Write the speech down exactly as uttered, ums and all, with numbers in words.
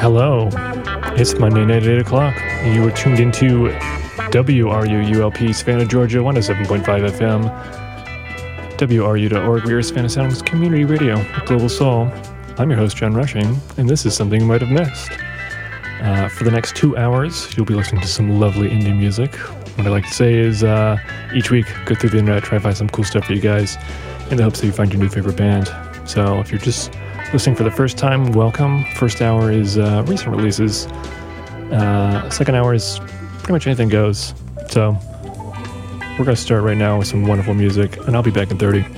Hello, it's Monday night at eight o'clock, and you are tuned into W R U U L P, Savannah, Georgia, one oh seven point five F M, W R U dot org, we are Savannah Sounding's community radio with Global Soul. I'm your host, John Rushing, and this is something you might have missed. Uh, for the next two hours, you'll be listening to some lovely indie music. What I like to say is, uh, each week, go through the internet, try to find some cool stuff for you guys, in the hopes that you find your new favorite band. So if you're just listening for the first time, welcome. First hour is uh, recent releases. Uh, second hour is pretty much anything goes. So we're going to start right now with some wonderful music, and I'll be back in thirty.